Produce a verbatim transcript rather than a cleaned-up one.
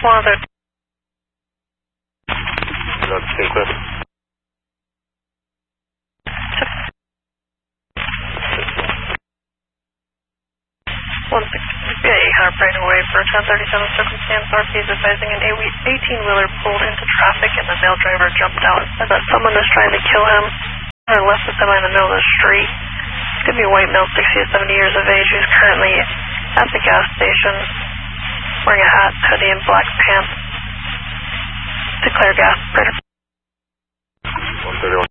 One other. That's Cliff. one sixty, eight hundred right away for ten thirty-seven circumstance. R P is advising an eighteen-wheeler pulled into traffic and the male driver jumped out. I thought someone was trying to kill him or left the semi in the middle of the street. It's going to be a white male, sixty to seventy years of age, who's currently at the gas station wearing a hat, hoodie, and black pants. Declare gas operator. one thirty-one.